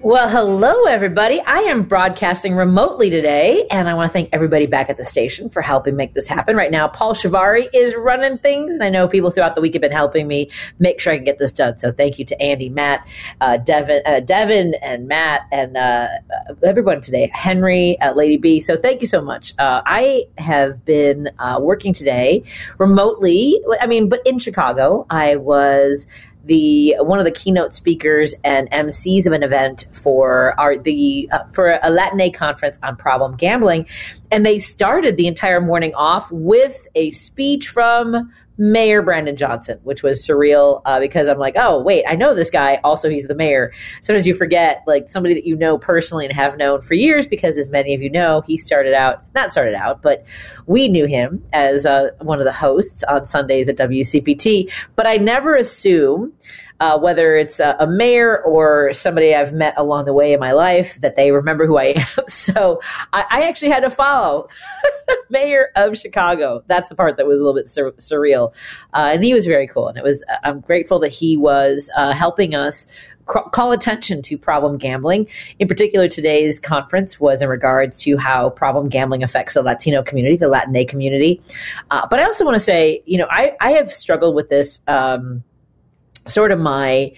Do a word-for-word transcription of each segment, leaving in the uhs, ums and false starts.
Well, hello, everybody. I am broadcasting remotely today, and I want to thank everybody back at the station for helping make this happen. Right now, Paul Shivari is running things, and I know people throughout the week have been helping me make sure I can get this done. So thank you to Andy, Matt, uh, Devin, uh, Devin, and Matt, and uh, everyone today, Henry, uh, Lady B. So thank you so much. Uh, I have been uh, working today remotely, I mean, but in Chicago. I was the one of the keynote speakers and M Cs of an event for our the uh, for a Latin A conference on problem gambling, and they started the entire morning off with a speech from Mayor Brandon Johnson, which was surreal uh, because I'm like, oh wait, I know this guy. Also, he's the mayor. Sometimes you forget, like somebody that you know personally and have known for years, because as many of you know, he started out not started out, but we knew him as uh, one of the hosts on Sundays at W C P T. But I never assume. Uh, whether it's a, a mayor or somebody I've met along the way in my life, that they remember who I am. So I, I actually had to follow Mayor of Chicago. That's the part that was a little bit sur- surreal. Uh, and he was very cool. And it was, I'm grateful that he was uh, helping us call attention to problem gambling. In particular, today's conference was in regards to how problem gambling affects the Latino community, the Latin A community. Uh, but I also want to say, you know, I, I have struggled with this, um, sort of my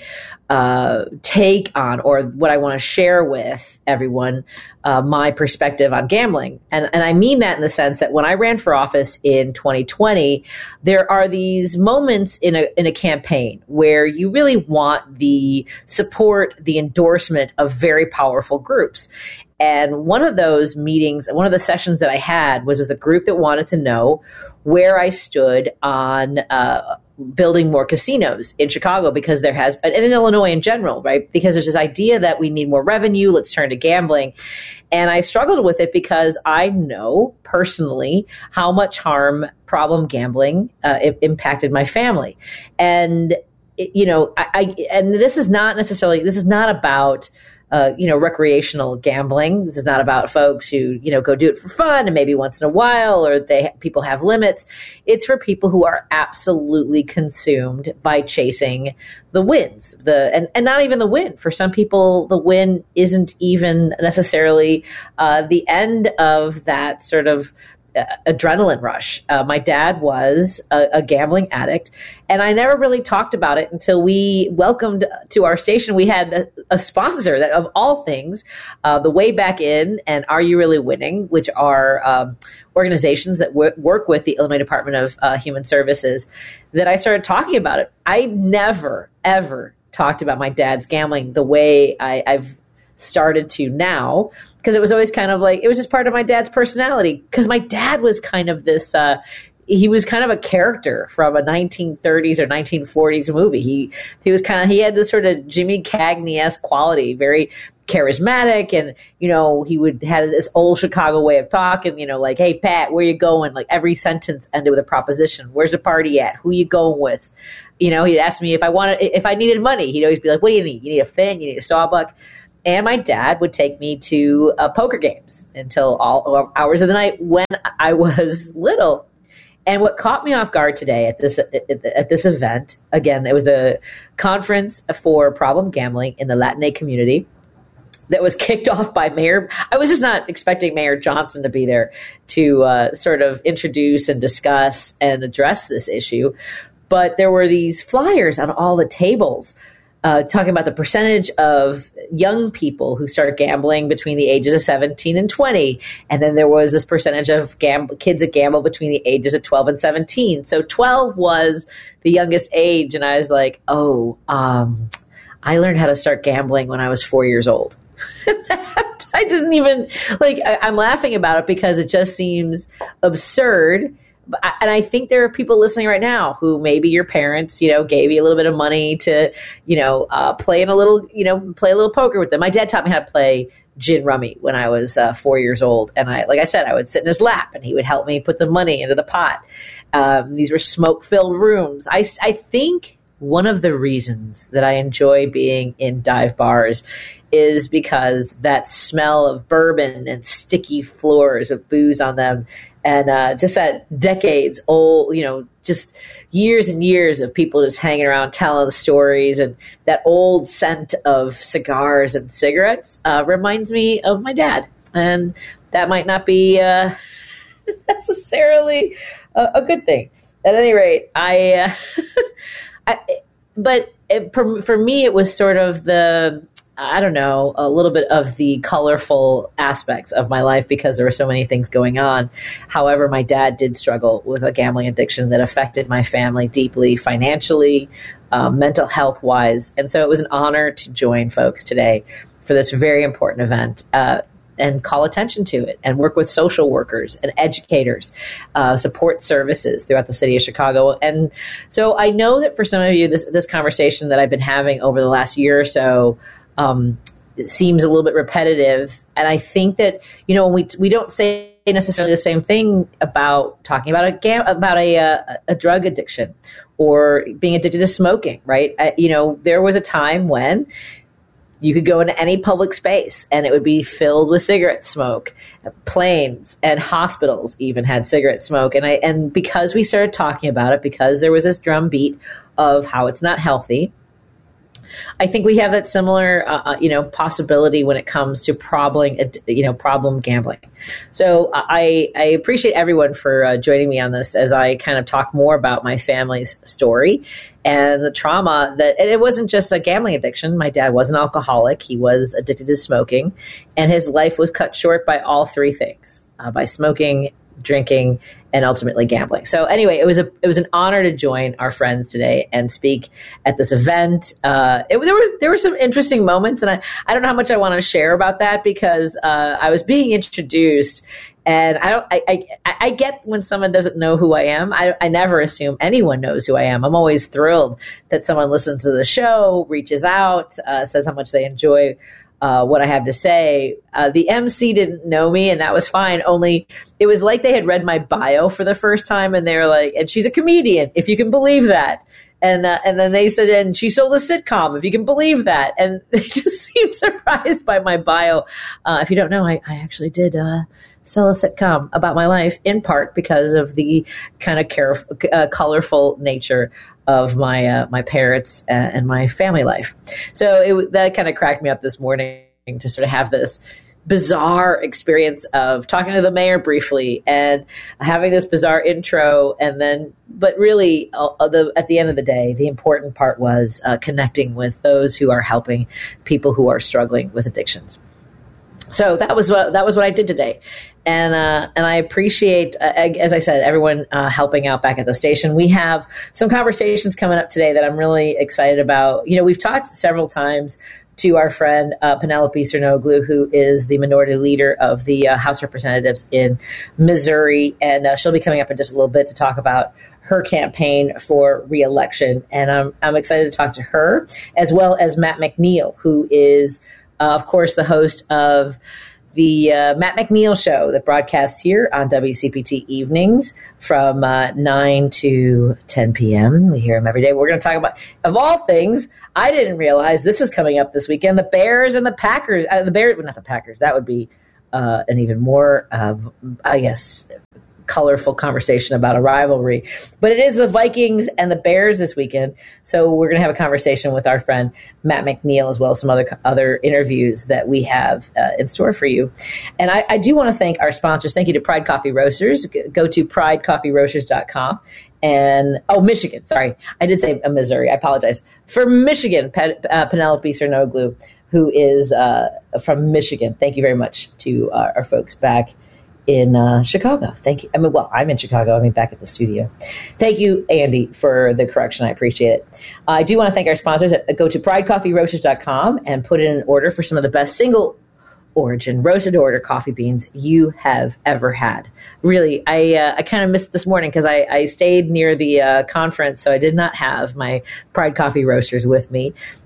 uh, take on, or what I want to share with everyone, uh, my perspective on gambling. And, and I mean that in the sense that when I ran for office in twenty twenty, there are these moments in a, in a campaign where you really want the support, the endorsement of very powerful groups. And one of those meetings, one of the sessions that I had was with a group that wanted to know where I stood on uh, building more casinos in Chicago, because there has, and in Illinois in general, right? Because there's this idea that we need more revenue, let's turn to gambling. And I struggled with it because I know personally how much harm problem gambling uh, it impacted my family. And, it, you know, I, I, and this is not necessarily, this is not about Uh, you know, recreational gambling. This is not about folks who, you know, go do it for fun and maybe once in a while, or they people have limits. It's for people who are absolutely consumed by chasing the wins, the and, and not even the win. For some people, the win isn't even necessarily uh, the end of that sort of Uh, adrenaline rush. Uh, my dad was a, a gambling addict, and I never really talked about it until we welcomed to our station. We had a, a sponsor that, of all things, uh, the Way Back In and Are You Really Winning, which are um, organizations that w- work with the Illinois Department of uh, Human Services, that I started talking about it. I never, ever talked about my dad's gambling the way I, I've started to now, because it was always kind of like, it was just part of my dad's personality, because my dad was kind of this, uh, he was kind of a character from a nineteen thirties or nineteen forties movie. He he was kind of, he had this sort of Jimmy Cagney-esque quality, very charismatic, and, you know, he would have this old Chicago way of talking, you know, like, hey, Pat, where you going? Like, every sentence ended with a proposition. Where's the party at? Who you going with? You know, he'd ask me if I wanted, if I needed money. He'd always be like, what do you need? You need a fin? You need a sawbuck? And my dad would take me to uh, poker games until all hours of the night when I was little. And what caught me off guard today at this at, at this event, again, it was a conference for problem gambling in the Latin A community that was kicked off by Mayor. I was just not expecting Mayor Johnson to be there to uh, sort of introduce and discuss and address this issue. But there were these flyers on all the tables Uh, talking about the percentage of young people who start gambling between the ages of seventeen and twenty. And then there was this percentage of gam- kids that gamble between the ages of twelve and seventeen. So twelve was the youngest age. And I was like, oh, um, I learned how to start gambling when I was four years old. I didn't even, like, I, I'm laughing about it because it just seems absurd. And I think there are people listening right now who maybe your parents, you know, gave you a little bit of money to, you know, uh, play in a little, you know, play a little poker with them. My dad taught me how to play gin rummy when I was uh, four years old. And I, like I said, I would sit in his lap and he would help me put the money into the pot. Um, these were smoke filled rooms. I, I think one of the reasons that I enjoy being in dive bars is because that smell of bourbon and sticky floors with booze on them And uh, just that decades old, you know, just years and years of people just hanging around telling stories, and that old scent of cigars and cigarettes uh, reminds me of my dad. And that might not be uh, necessarily a, a good thing. At any rate, I, uh, I but it, for, for me, it was sort of the, I don't know, a little bit of the colorful aspects of my life because there were so many things going on. However, my dad did struggle with a gambling addiction that affected my family deeply, financially, um, mental health wise. And so it was an honor to join folks today for this very important event. Uh, and call attention to it and work with social workers and educators, uh, support services throughout the city of Chicago. And so I know that for some of you, this, this conversation that I've been having over the last year or so, um, it seems a little bit repetitive. And I think that, you know, we, we don't say necessarily the same thing about talking about a gam- about a, a, a drug addiction or being addicted to smoking, right? Uh, you know, there was a time when you could go into any public space and it would be filled with cigarette smoke. Planes and hospitals even had cigarette smoke. And I, and because we started talking about it, because there was this drumbeat of how it's not healthy, I think we have that similar, uh, you know, possibility when it comes to problem, you know, problem gambling. So I, I appreciate everyone for uh, joining me on this as I kind of talk more about my family's story and the trauma that, and it wasn't just a gambling addiction. My dad was an alcoholic. He was addicted to smoking, and his life was cut short by all three things, uh, by smoking, drinking, and ultimately gambling. So anyway, it was a it was an honor to join our friends today and speak at this event. Uh, it, there were there were some interesting moments, and I, I don't know how much I want to share about that because uh, I was being introduced, and I don't I, I I get when someone doesn't know who I am. I I never assume anyone knows who I am. I'm always thrilled that someone listens to the show, reaches out, uh, says how much they enjoy Uh, what I have to say. Uh, the M C didn't know me, and that was fine. Only it was like they had read my bio for the first time, and they were like, and she's a comedian, if you can believe that. And uh, and then they said, and she sold a sitcom, if you can believe that. And they just seemed surprised by my bio. Uh, if you don't know, I, I actually did uh, sell a sitcom about my life, in part because of the kind of careful, uh, colorful nature of my uh, my parents and my family life. So it, that kind of cracked me up this morning to sort of have this bizarre experience of talking to the mayor briefly and having this bizarre intro, and then, but really, uh, the, at the end of the day, the important part was uh, connecting with those who are helping people who are struggling with addictions. So that was what that was what I did today, and uh, and I appreciate, uh, as I said, everyone uh, helping out back at the station. We have some conversations coming up today that I'm really excited about. You know, we've talked several times to our friend uh, Penelope Cernoglu, who is the minority leader of the uh, House of Representatives in Missouri, and uh, she'll be coming up in just a little bit to talk about her campaign for re-election. And I'm I'm excited to talk to her, as well as Matt McNeil, who is Uh, of course, the host of the uh, Matt McNeil Show that broadcasts here on W C P T evenings from uh, nine to ten p.m. We hear him every day. We're going to talk about, of all things, I didn't realize this was coming up this weekend, the Bears and the Packers. Uh, the Bears, well, not the Packers. That would be uh, an even more, uh, I guess, colorful conversation about a rivalry. But it is the Vikings and the Bears this weekend. So we're going to have a conversation with our friend Matt McNeil, as well as some other other interviews that we have uh, in store for you. And I, I do want to thank our sponsors. Thank you to Pride Coffee Roasters. Go to pride coffee roasters dot com. And, oh, Michigan. Sorry. I did say uh, Missouri. I apologize. For Michigan, Pe- uh, Penelope Cernoglu, who is uh, from Michigan. Thank you very much to uh, our folks back in uh, Chicago. Thank you. I mean, well, I'm in Chicago. I mean, back at the studio. Thank you, Andy, for the correction. I appreciate it. Uh, I do want to thank our sponsors. Go to pride coffee roasters dot com and put in an order for some of the best single origin roasted order coffee beans you have ever had. Really, I uh, I kind of missed this morning because I, I stayed near the uh, conference, so I did not have my Pride Coffee Roasters with me.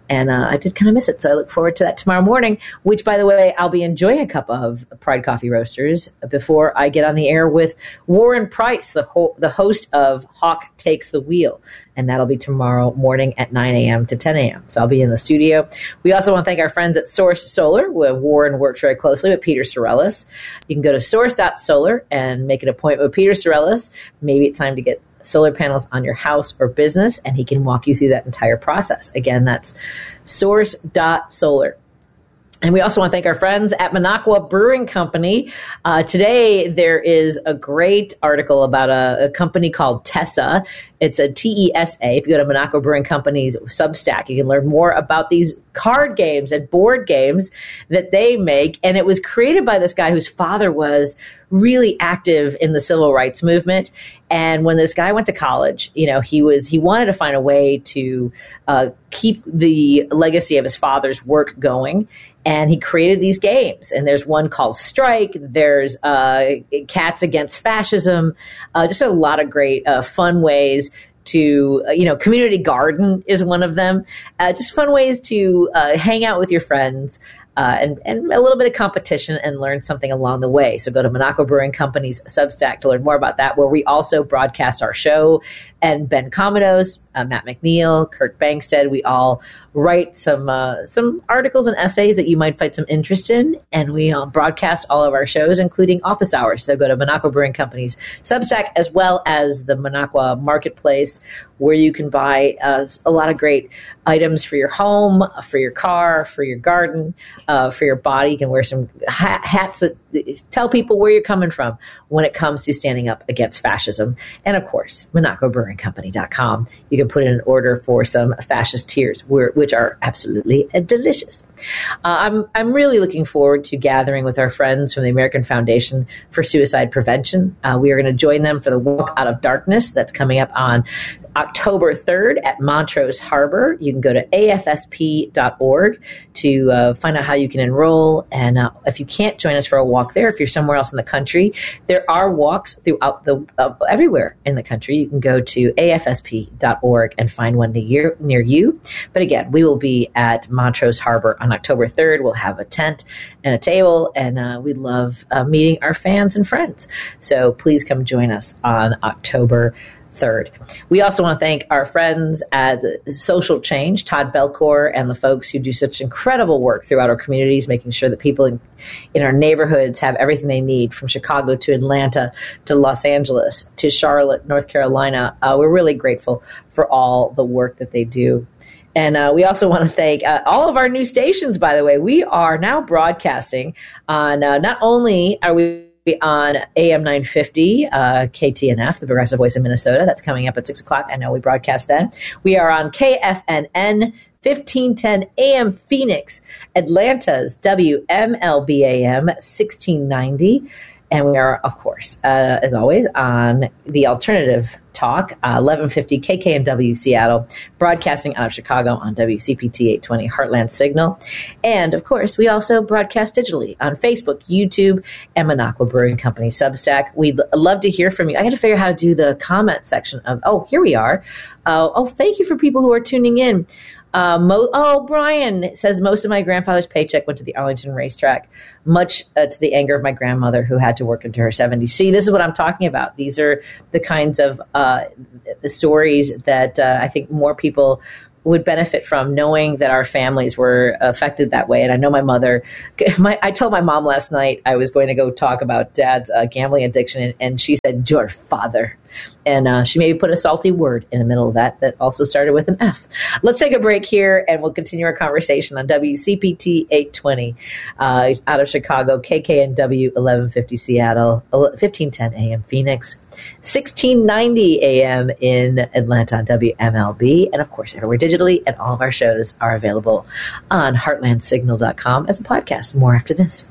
And uh, I did kind of miss it. So I look forward to that tomorrow morning, which, by the way, I'll be enjoying a cup of Pride Coffee Roasters before I get on the air with Warren Price, the, ho- the host of Hawk Takes the Wheel. And that'll be tomorrow morning at nine a.m. to ten a.m. So I'll be in the studio. We also want to thank our friends at Source Solar, where Warren works very closely with Peter Sorellis. You can go to source dot solar and make an appointment with Peter Sorellis. Maybe it's time to get solar panels on your house or business, and he can walk you through that entire process. Again, that's source dot solar. And we also want to thank our friends at Minocqua Brewing Company. Uh, today, there is a great article about a, a company called Tessa. It's a T E S A. If you go to Minocqua Brewing Company's Substack, you can learn more about these card games and board games that they make. And it was created by this guy whose father was really active in the civil rights movement. And when this guy went to college, you know, he was he wanted to find a way to uh, keep the legacy of his father's work going. And he created these games. And there's one called Strike. There's uh, Cats Against Fascism. Uh, just a lot of great uh, fun ways to, uh, you know, Community Garden is one of them. Uh, just fun ways to uh, hang out with your friends. Uh, and, and a little bit of competition and learn something along the way. So go to Minocqua Brewing Company's Substack to learn more about that, where we also broadcast our show. And Ben Commodus, uh, Matt McNeil, Kurt Bankstead, we all write some uh, some articles and essays that you might find some interest in. And we uh, broadcast all of our shows, including office hours. So go to Minocqua Brewing Company's Substack, as well as the Minocqua Marketplace, where you can buy uh, a lot of great items for your home, for your car, for your garden, uh, for your body. You can wear some ha- hats that tell people where you're coming from when it comes to standing up against fascism. And of course, Minocqua Brewing Company dot com. You can put in an order for some fascist tears, which are absolutely delicious. Uh, I'm I'm really looking forward to gathering with our friends from the American Foundation for Suicide Prevention. Uh, we are going to join them for the Walk Out of Darkness that's coming up on October third at Montrose Harbor. You can go to A F S P dot org to uh, find out how you can enroll. And uh, if you can't join us for a walk there, if you're somewhere else in the country, there are walks throughout the uh, everywhere in the country. You can go to A F S P dot org and find one near, near you. But again, we will be at Montrose Harbor on October third. We'll have a tent and a table, and uh, we love uh, meeting our fans and friends. So please come join us on October third. We also want to thank our friends at Social Change, Todd Belcour, and the folks who do such incredible work throughout our communities, making sure that people in, in our neighborhoods have everything they need, from Chicago to Atlanta to Los Angeles to Charlotte, North Carolina. Uh, we're really grateful for all the work that they do. And uh, we also want to thank uh, all of our new stations, by the way. We are now broadcasting on, uh, not only are we on A M nine fifty, uh, K T N F, the Progressive Voice of Minnesota. That's coming up at six o'clock. I know we broadcast then. We are on K F N N, fifteen ten A M Phoenix, Atlanta's W M L B A M, sixteen ninety. And we are, of course, uh, as always, on the Alternative Talk, uh, eleven fifty K K N W Seattle, broadcasting out of Chicago on W C P T eight twenty Heartland Signal. And, of course, we also broadcast digitally on Facebook, YouTube, and Minocqua Brewing Company Substack. We'd love to hear from you. I got to figure out how to do the comment section of, oh, here we are. Uh, oh, thank you for people who are tuning in. Uh, Mo- oh, Brian says, most of my grandfather's paycheck went to the Arlington racetrack, much uh, to the anger of my grandmother, who had to work into her seventies. See, this is what I'm talking about. These are the kinds of uh, the stories that uh, I think more people would benefit from, knowing that our families were affected that way. And I know my mother, my, I told my mom last night I was going to go talk about Dad's uh, gambling addiction, and, and she said, your father. And uh, she maybe put a salty word in the middle of that that also started with an F. Let's take a break here, and we'll continue our conversation on W C P T eight twenty uh, out of Chicago, K K N W eleven fifty Seattle, fifteen ten A M Phoenix, sixteen ninety A M in Atlanta, W M L B, and of course, everywhere digitally. And all of our shows are available on heartland signal dot com as a podcast. More after this.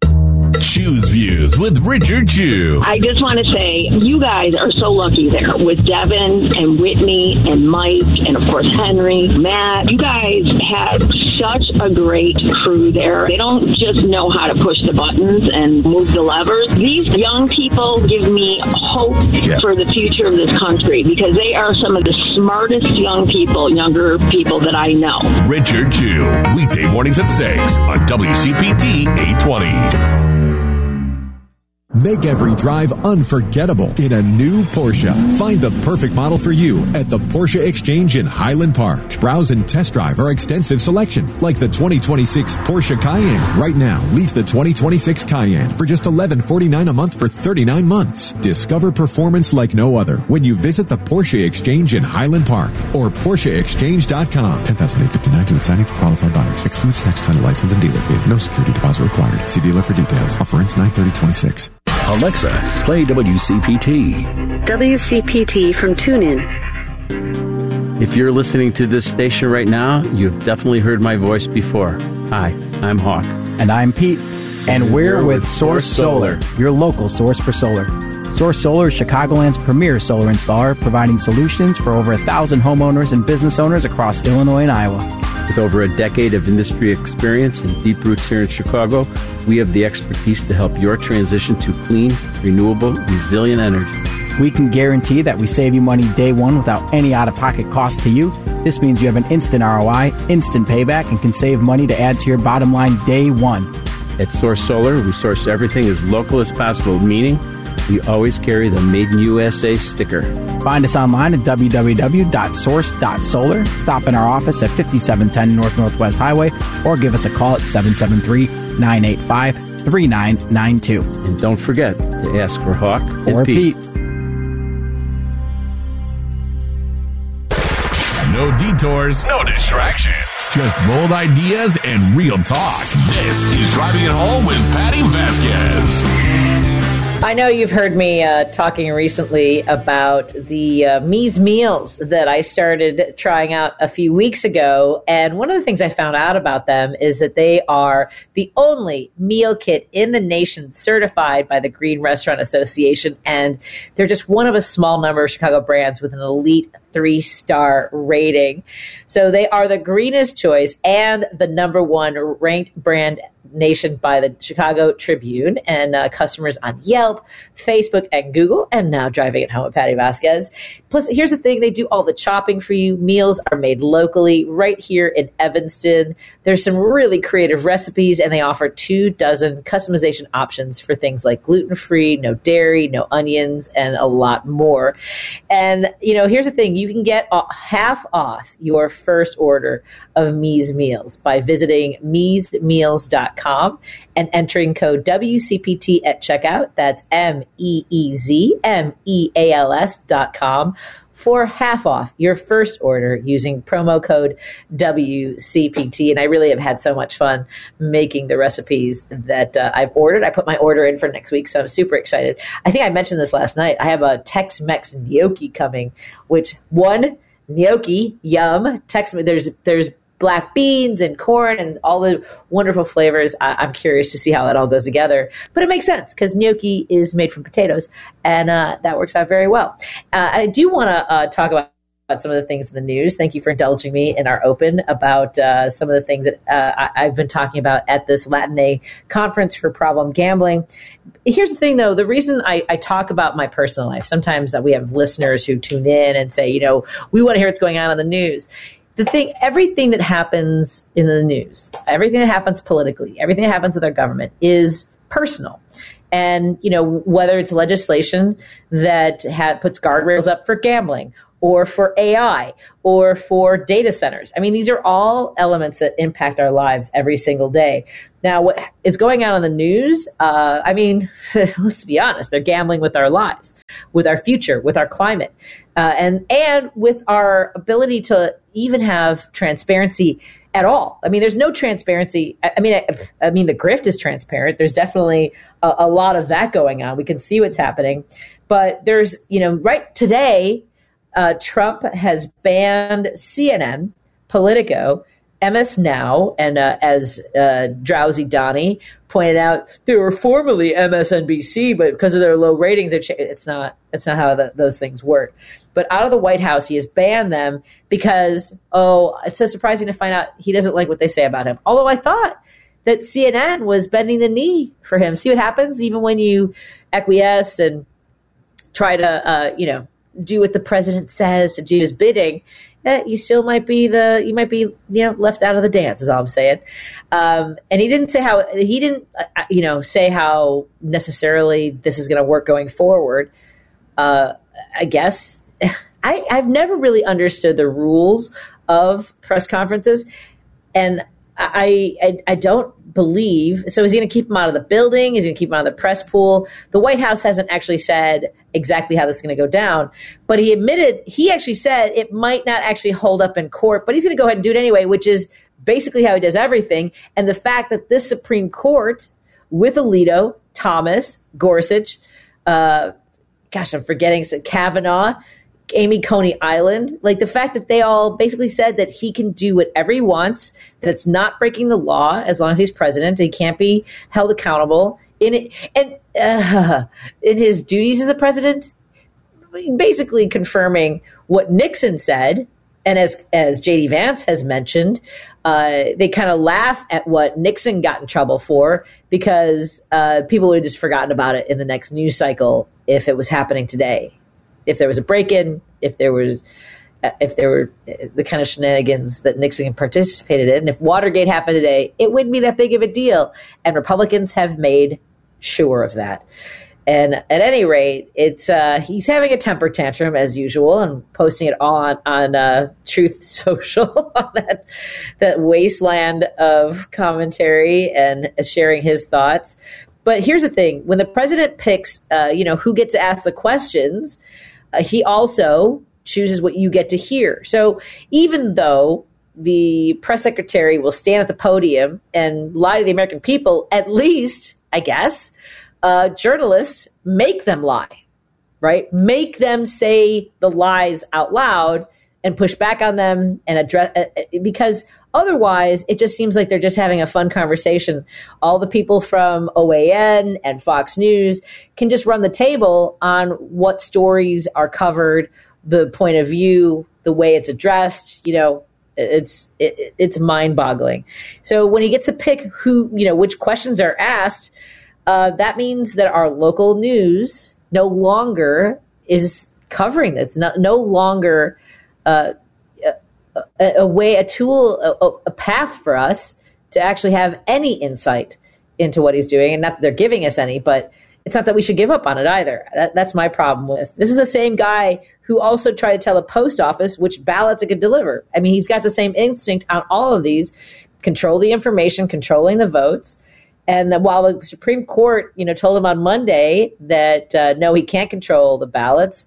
Choose Views with Richard Chew. I just want to say, you guys are so lucky there with Devin and Whitney and Mike and, of course, Henry, Matt. You guys had such a great crew there. They don't just know how to push the buttons and move the levers. These young people give me hope yeah. for the future of this country because they are some of the smartest young people, younger people that I know. Richard Chew, weekday mornings at six on W C P T eight twenty. Make every drive unforgettable in a new Porsche. Find the perfect model for you at the Porsche Exchange in Highland Park. Browse and test drive our extensive selection, like the twenty twenty-six Porsche Cayenne. Right now, lease the twenty twenty-six Cayenne for just eleven forty-nine a month for thirty-nine months. Discover performance like no other when you visit the Porsche Exchange in Highland Park or Porsche Exchange dot com. ten thousand eight hundred fifty-nine dollars to signing for qualified buyers. Excludes tax, title, license, and dealer fee. No security deposit required. See dealer for details. Offer ends nine thirty twenty-six. Alexa, play W C P T. W C P T from TuneIn. If you're listening to this station right now, you've definitely heard my voice before. Hi, I'm Hawk. And I'm Pete. And we're, we're with Source Solar, Solar, your local source for solar. Source Solar is Chicagoland's premier solar installer, providing solutions for over a thousand homeowners and business owners across Illinois and Iowa. With over a decade of industry experience and deep roots here in Chicago, we have the expertise to help your transition to clean, renewable, resilient energy. We can guarantee that we save you money day one without any out-of-pocket cost to you. This means you have an instant R O I, instant payback, and can save money to add to your bottom line day one. At Source Solar, we source everything as local as possible, meaning we always carry the Made in U S A sticker. Find us online at w w w dot source dot solar. Stop in our office at fifty-seven ten North Northwest Highway or give us a call at seven seven three, nine eight five, three nine nine two. And don't forget to ask for Hawk or and Pete. Pete. No detours, no distractions. Just bold ideas and real talk. This is Driving It Home with Patty Vasquez. I know you've heard me uh, talking recently about the uh, Me's Meals that I started trying out a few weeks ago. And one of the things I found out about them is that they are the only meal kit in the nation certified by the Green Restaurant Association. And they're just one of a small number of Chicago brands with an elite three-star rating. So they are the greenest choice and the number one ranked brand nation by the Chicago Tribune and uh, customers on Yelp, Facebook, and Google, and now Driving It Home with Patty Vasquez. Plus, here's the thing. They do all the chopping for you. Meals are made locally right here in Evanston. There's some really creative recipes, and they offer two dozen customization options for things like gluten-free, no dairy, no onions, and a lot more. And, you know, here's the thing. You can get half off your first order of Me's Meals by visiting mees meals dot com and entering code W C P T at checkout. That's M E E Z M E A L S dot com for half off your first order using promo code W C P T. And I really have had so much fun making the recipes that uh, I've ordered. I put my order in for next week, so I'm super excited. I think I mentioned this last night. I have a Tex-Mex gnocchi coming, which one, gnocchi, yum. Tex there's there's black beans and corn and all the wonderful flavors. I, I'm curious to see how that all goes together. But it makes sense because gnocchi is made from potatoes, and uh, that works out very well. Uh, I do want to uh, talk about about some of the things in the news. Thank you for indulging me in our open about uh, some of the things that uh, I, I've been talking about at this Latin conference for problem gambling. Here's the thing, though. The reason I, I talk about my personal life, sometimes uh, we have listeners who tune in and say, you know, we want to hear what's going on in the news. The thing, everything that happens in the news, everything that happens politically, everything that happens with our government is personal. And, you know, whether it's legislation that ha- puts guardrails up for gambling or for A I or for data centers. I mean, these are all elements that impact our lives every single day. Now, what is going on in the news, uh, I mean, let's be honest, they're gambling with our lives, with our future, with our climate, uh, and and with our ability to even have transparency at all. I mean, there's no transparency. I, I mean, I, I mean, the grift is transparent. There's definitely a, a lot of that going on. We can see what's happening. But there's, you know, right today, uh, Trump has banned C N N, Politico, M S Now, and uh, as uh, Drowsy Donnie pointed out, they were formerly M S N B C, but because of their low ratings, it's not. It's not how the, those things work. But out of the White House, he has banned them because, oh, it's so surprising to find out he doesn't like what they say about him. Although I thought that C N N was bending the knee for him. See what happens even when you acquiesce and try to, uh, you know, do what the president says, to do his bidding. Eh, you still might be the you might be you know left out of the dance, is all I'm saying. Um, and he didn't say how he didn't uh, you know say how necessarily this is going to work going forward. Uh, I guess I, I've never really understood the rules of press conferences, and I I, I don't believe. So is he going to keep him out of the building? Is he going to keep him out of the press pool? The White House hasn't actually said exactly how this is going to go down, but he admitted, he actually said it might not actually hold up in court, but he's going to go ahead and do it anyway, which is basically how he does everything. And the fact that this Supreme Court, with Alito, Thomas, Gorsuch, uh, gosh, I'm forgetting, so Kavanaugh, Amy Coney Island, like the fact that they all basically said that he can do whatever he wants, that it's not breaking the law as long as he's president, he can't be held accountable in it, and uh, in his duties as a president, basically confirming what Nixon said. And as as J D Vance has mentioned, uh, they kind of laugh at what Nixon got in trouble for, because uh, people would have just forgotten about it in the next news cycle if it was happening today. If there was a break-in, if there was, if there were the kind of shenanigans that Nixon participated in, if Watergate happened today, it wouldn't be that big of a deal. And Republicans have made sure of that. And at any rate, it's uh, he's having a temper tantrum as usual and posting it all on on uh, Truth Social, on that that wasteland of commentary and sharing his thoughts. But here's the thing: when the president picks, uh, you know, who gets to ask the questions, Uh, he also chooses what you get to hear. So even though the press secretary will stand at the podium and lie to the American people, at least, I guess, uh, journalists make them lie, right? Make them say the lies out loud and push back on them and address, uh, because otherwise it just seems like they're just having a fun conversation. All the people from O A N and Fox News can just run the table on what stories are covered, the point of view, the way it's addressed. You know, it's it, it's mind-boggling. So when he gets to pick who, you know, which questions are asked, uh, that means that our local news no longer is covering this. Not no longer. Uh, A, a way, a tool, a, a path for us to actually have any insight into what he's doing. And not that they're giving us any, but it's not that we should give up on it either. That, that's my problem with this. Is the same guy who also tried to tell the post office which ballots it could deliver. I mean, he's got the same instinct on all of these: control the information, controlling the votes. And while the Supreme Court, you know, told him on Monday that uh, no, he can't control the ballots.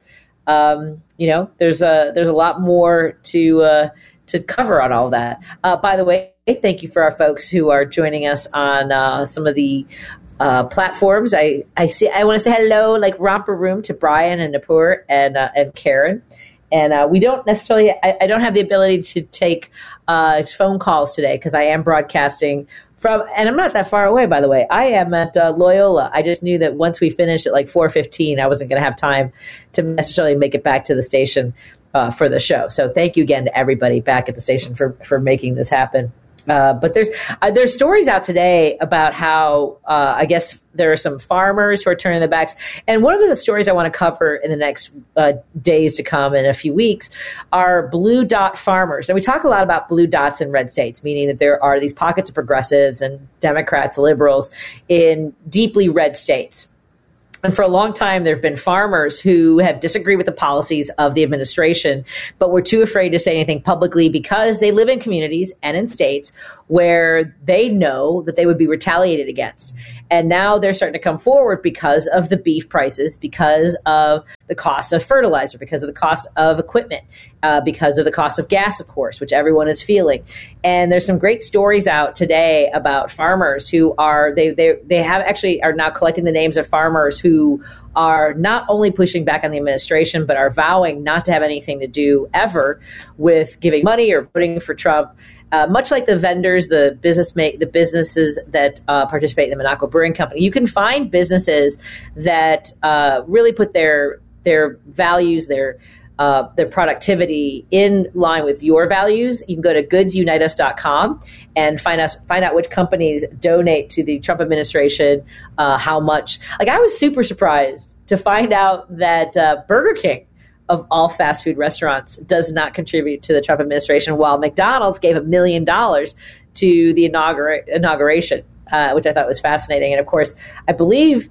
Um, you know, there's a there's a lot more to uh, to cover on all that. Uh, by the way, thank you for our folks who are joining us on uh, some of the uh, platforms. I I see. I want to say hello, like Romper Room, to Brian and Napur and uh, and Karen. And uh, we don't necessarily. I, I don't have the ability to take uh, phone calls today because I am broadcasting from, and I'm not that far away, by the way. I am at uh, Loyola. I just knew that once we finished at like four fifteen, I wasn't going to have time to necessarily make it back to the station uh, for the show. So thank you again to everybody back at the station for, for making this happen. Uh, but there's uh, there's stories out today about how uh, I guess there are some farmers who are turning their backs. And one of the stories I want to cover in the next uh, days to come, in a few weeks, are blue dot farmers. And we talk a lot about blue dots in red states, meaning that there are these pockets of progressives and Democrats, liberals in deeply red states. And for a long time, there have been farmers who have disagreed with the policies of the administration, but were too afraid to say anything publicly because they live in communities and in states where they know that they would be retaliated against. And now they're starting to come forward because of the beef prices, because of the cost of fertilizer, because of the cost of equipment, uh, because of the cost of gas, of course, which everyone is feeling. And there's some great stories out today about farmers who are, they they they have actually are now collecting the names of farmers who are not only pushing back on the administration, but are vowing not to have anything to do ever with giving money or voting for Trump. uh, much like the vendors, the business make the businesses that uh, participate in the Minocqua Brewing Company, you can find businesses that uh, really put their their values, their Uh, their productivity in line with your values. You can go to goods unite us dot com and find us find out which companies donate to the Trump administration, uh, how much. Like, I was super surprised to find out that uh, Burger King, of all fast food restaurants, does not contribute to the Trump administration, while McDonald's gave a million dollars to the inaugura- inauguration, uh, which I thought was fascinating. And of course, I believe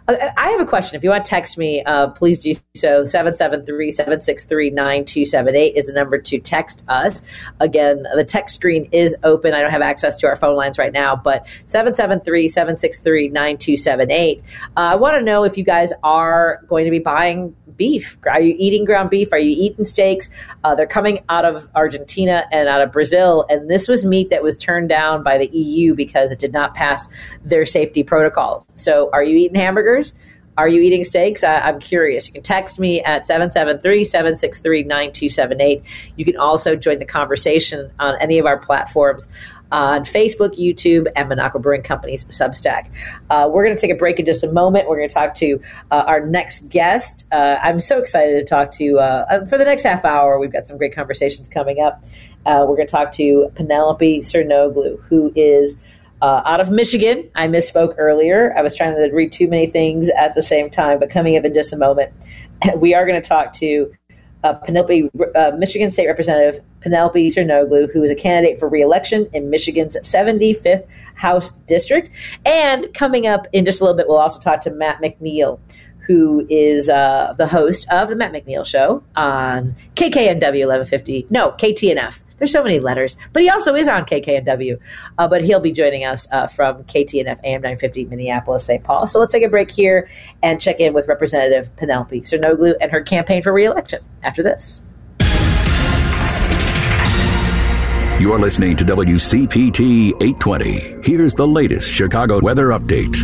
I have a question. If you want to text me, uh, please do so. seven seven three, seven six three, nine two seven eight is the number to text us. Again, the text screen is open. I don't have access to our phone lines right now, but seven seven three, seven six three, nine two seven eight. Uh, I want to know if you guys are going to be buying beef. Are you eating ground beef? Are you eating steaks? Uh, they're coming out of Argentina and out of Brazil, and this was meat that was turned down by the E U because it did not pass their safety protocols. So are you eating hamburgers? Are you eating steaks? I, I'm curious. You can text me at seven seven three, seven six three, nine two seven eight. You can also join the conversation on any of our platforms on Facebook, YouTube, and Minocqua Brewing Company's Substack. Uh, we're going to take a break in just a moment. We're going to talk to uh, our next guest. Uh, I'm so excited to talk to, uh, for the next half hour, we've got some great conversations coming up. Uh, we're going to talk to Penelope Cernoglu, who is Uh, out of Michigan. I misspoke earlier. I was trying to read too many things at the same time, but coming up in just a moment, we are going to talk to uh, Penelope, uh, Michigan State Representative Penelope Cernoglu, who is a candidate for re-election in Michigan's seventy-fifth House District. And coming up in just a little bit, we'll also talk to Matt McNeil, who is uh, the host of the Matt McNeil Show on K K N W eleven fifty. No, K T N F. There's so many letters, but he also is on K K N W. Uh, but he'll be joining us uh, from K T N F A M nine fifty, Minneapolis, Saint Paul. So let's take a break here and check in with Representative Penelope Cernoglu and her campaign for re-election after this. You're listening to W C P T eight twenty. Here's the latest Chicago weather update.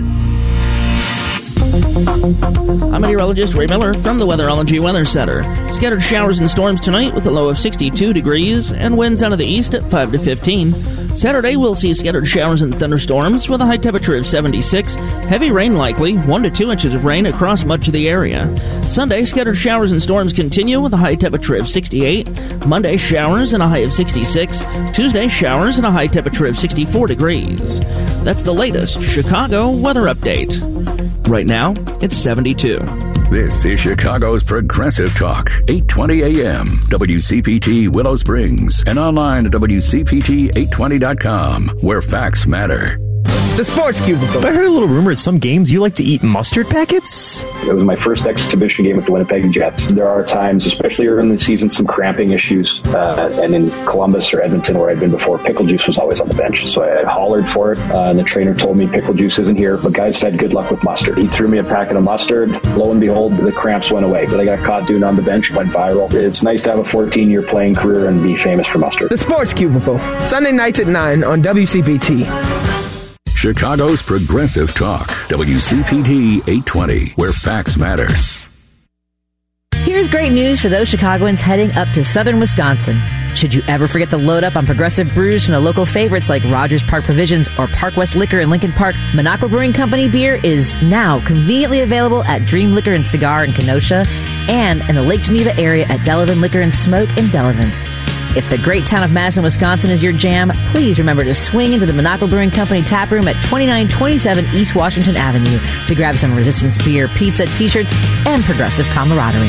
I'm meteorologist Ray Miller from the Weatherology Weather Center. Scattered showers and storms tonight with a low of sixty-two degrees and winds out of the east at five to fifteen. Saturday we'll see scattered showers and thunderstorms with a high temperature of seventy-six. Heavy rain likely, one to two inches of rain across much of the area. Sunday, scattered showers and storms continue with a high temperature of sixty-eight. Monday, showers and a high of sixty-six. Tuesday, showers and a high temperature of sixty-four degrees. That's the latest Chicago weather update. Right now, it's seventy-two. This is Chicago's Progressive Talk, eight twenty A M, W C P T Willow Springs, and online at W C P T eight twenty dot com, where facts matter. The Sports Cubicle. I heard a little rumor at some games you like to eat mustard packets? It was my first exhibition game with the Winnipeg Jets. There are times, especially early in the season, some cramping issues. Uh, and in Columbus or Edmonton, where I'd been before, pickle juice was always on the bench. So I hollered for it, uh, and the trainer told me pickle juice isn't here, but guys have had good luck with mustard. He threw me a packet of mustard. Lo and behold, the cramps went away. But I got caught doing it on the bench, went viral. It's nice to have a fourteen-year playing career and be famous for mustard. The Sports Cubicle, Sunday nights at nine on W C P T. Chicago's Progressive Talk, W C P T eight twenty, where facts matter. Here's great news for those Chicagoans heading up to southern Wisconsin. Should you ever forget to load up on Progressive brews from the local favorites like Rogers Park Provisions or Park West Liquor in Lincoln Park, Minocqua Brewing Company beer is now conveniently available at Dream Liquor and Cigar in Kenosha and in the Lake Geneva area at Delavan Liquor and Smoke in Delavan. If the great town of Madison, Wisconsin is your jam, please remember to swing into the Minocqua Brewing Company tap room at twenty-nine twenty-seven East Washington Avenue to grab some Resistance beer, pizza, t-shirts, and progressive camaraderie.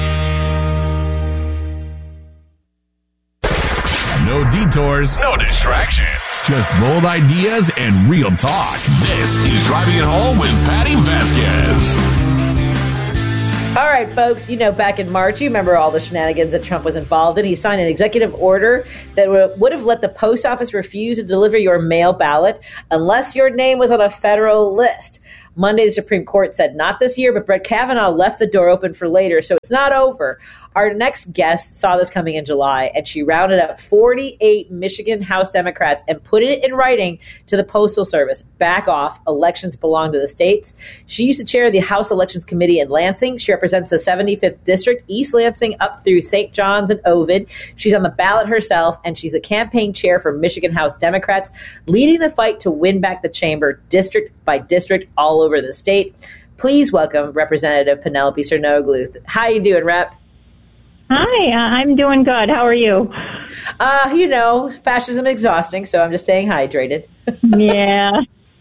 No detours, no distractions, just bold ideas and real talk. This is Driving It Home with Patty Vasquez. All right, folks, you know, back in March, you remember all the shenanigans that Trump was involved in. He signed an executive order that would have let the post office refuse to deliver your mail ballot unless your name was on a federal list. Monday, the Supreme Court said not this year, but Brett Kavanaugh left the door open for later, so it's not over. Our next guest saw this coming in July, and she rounded up forty-eight Michigan House Democrats and put it in writing to the Postal Service. Back off. Elections belong to the states. She used to chair the House Elections Committee in Lansing. She represents the seventy-fifth District, East Lansing, up through Saint John's and Ovid. She's on the ballot herself, and she's a campaign chair for Michigan House Democrats, leading the fight to win back the chamber district by district all over the state. Please welcome Representative Penelope Sernoglu. How you doing, Rep? Hi, uh, I'm doing good. How are you? Uh, you know, fascism exhausting, so I'm just staying hydrated. Yeah.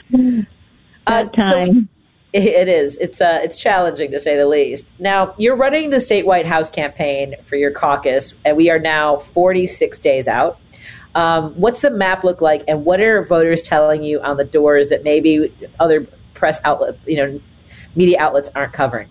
uh, time. So it, it is. It's uh, it's challenging to say the least. Now, you're running the state White House campaign for your caucus, and we are now forty-six days out. Um, what's the map look like, and what are voters telling you on the doors that maybe other press outlet, you know, media outlets aren't covering?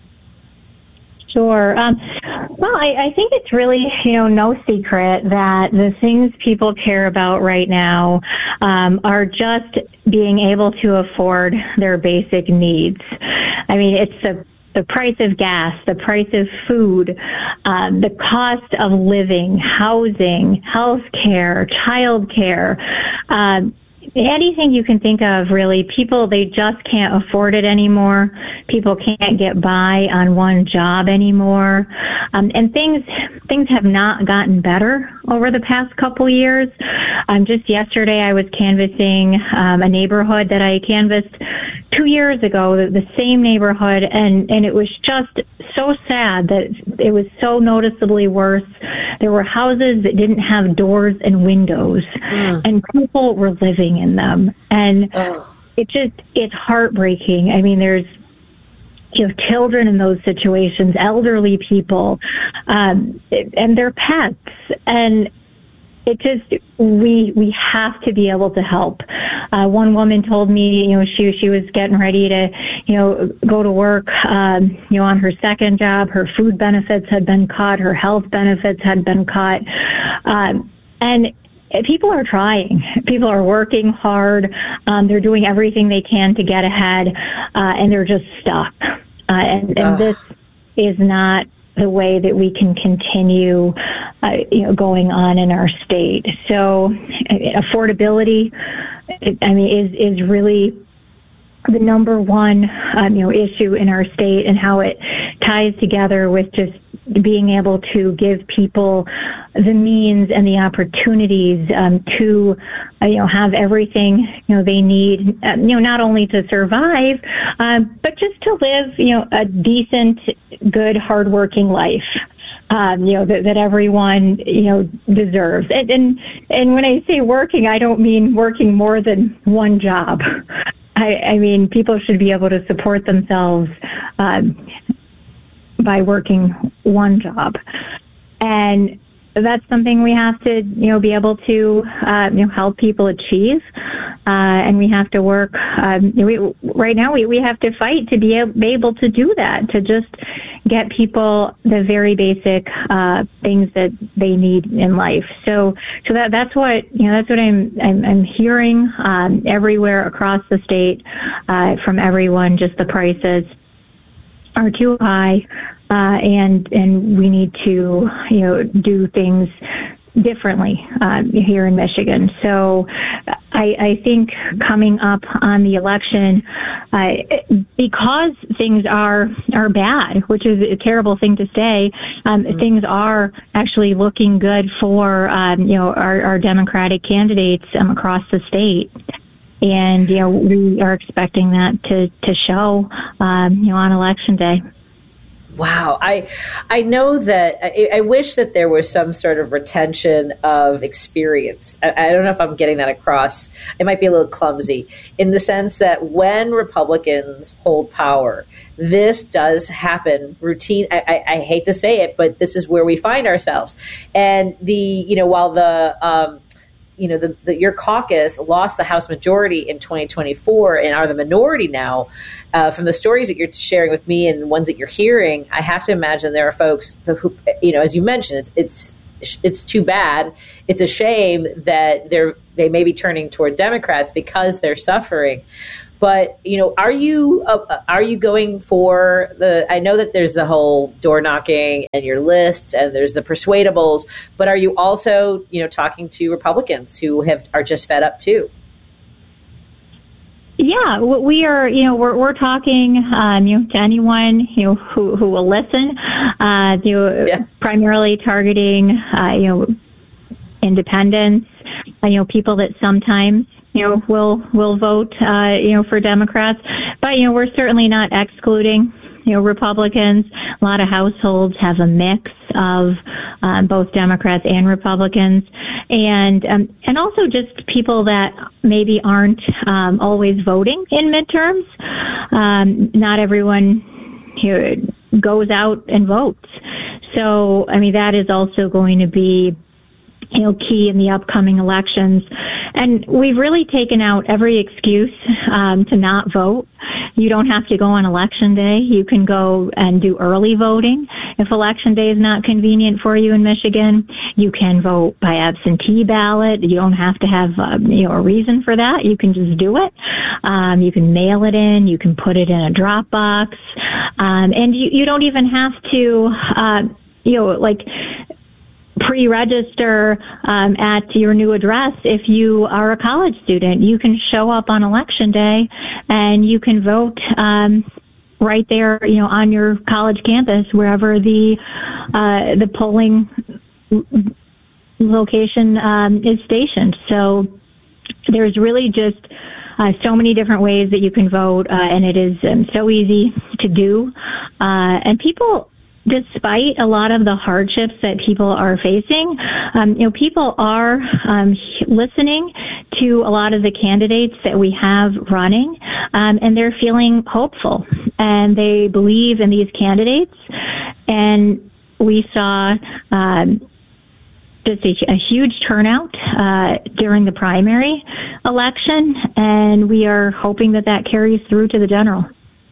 Sure. Um, well, I, I think it's really, you know, no secret that the things people care about right now um, are just being able to afford their basic needs. I mean, it's the the price of gas, the price of food, um, the cost of living, housing, health care, child care, um, anything you can think of, really. People, they just can't afford it anymore. People can't get by on one job anymore. Um, and things things have not gotten better over the past couple years. Um, just yesterday, I was canvassing um, a neighborhood that I canvassed two years ago, the, the same neighborhood, and, and it was just so sad that it was so noticeably worse. There were houses that didn't have doors and windows, mm. and people were living in them. And oh. it just, it's heartbreaking. I mean, there's, you know, children in those situations, elderly people, um, and their pets. And it just, we we have to be able to help. Uh, one woman told me, you know, she she was getting ready to, you know, go to work, um, you know, on her second job. Her food benefits had been cut. Her health benefits had been cut. Um, and people are trying. People are working hard. Um, they're doing everything they can to get ahead, uh, and they're just stuck. Uh, and, and this is not the way that we can continue, uh, you know, going on in our state. So, affordability, I mean, is is really the number one, um, you know, issue in our state, and how it ties together with just being able to give people the means and the opportunities um, to, uh, you know, have everything, you know, they need, uh, you know, not only to survive, uh, but just to live, you know, a decent, good, hardworking life. Um, you know, that, that everyone, you know, deserves. And, and and when I say working, I don't mean working more than one job. I, I mean, people should be able to support themselves um, by working one job. And that's something we have to, you know, be able to, uh, you know, help people achieve. Uh, and we have to work, um, we, right now we, we have to fight to be able to do that, to just get people the very basic uh, things that they need in life. So, so that that's what, you know, that's what I'm, I'm, I'm hearing um, everywhere across the state uh, from everyone, just the prices are too high. Uh, and and we need to, you know, do things differently uh, here in Michigan. So I, I think coming up on the election, uh, because things are are bad, which is a terrible thing to say, um, mm-hmm. things are actually looking good for, um, you know, our, our Democratic candidates um, across the state. And, you know, we are expecting that to, to show, um, you know, on Election Day. Wow. I I know that I, I wish that there was some sort of retention of experience. I, I don't know if I'm getting that across. It might be a little clumsy in the sense that when Republicans hold power, this does happen routine. I, I, I hate to say it, but this is where we find ourselves. And the, you know, while the, um, you know, the, the your caucus lost the House majority in twenty twenty-four and are the minority now, uh, from the stories that you're sharing with me and ones that you're hearing, I have to imagine there are folks who, you know, as you mentioned, it's it's it's too bad. It's a shame that they're they may be turning toward Democrats because they're suffering. But, you know, are you uh, are you going for the, I know that there's the whole door knocking and your lists and there's the persuadables, but are you also, you know, talking to Republicans who have are just fed up too? Yeah, we are, you know, we're, we're talking, um, you know, to anyone, you know, who, who will listen, uh, you know, yeah. primarily targeting, uh, you know, independents, uh, you know, people that sometimes, you know, will will vote, uh, you know, for Democrats. But, you know, we're certainly not excluding, you know, Republicans. A lot of households have a mix of um, both Democrats and Republicans. And um, and also just people that maybe aren't um, always voting in midterms. Um, not everyone here goes out and votes. So, I mean, that is also going to be, you know, key in the upcoming elections. And we've really taken out every excuse um, to not vote. You don't have to go on election day. You can go and do early voting. If election day is not convenient for you in Michigan, you can vote by absentee ballot. You don't have to have um, you know, a reason for that. You can just do it. Um, you can mail it in. You can put it in a drop box. Um, and you, you don't even have to, uh, you know, like, pre-register um, at your new address. If you are a college student, you can show up on election day and you can vote um, right there, you know, on your college campus, wherever the uh, the polling location um, is stationed. So there's really just uh, so many different ways that you can vote, uh, and it is um, so easy to do. Uh, and people, despite a lot of the hardships that people are facing, um, you know, people are um, listening to a lot of the candidates that we have running, um, and they're feeling hopeful, and they believe in these candidates. And we saw um, just a, a huge turnout uh, during the primary election, and we are hoping that that carries through to the general.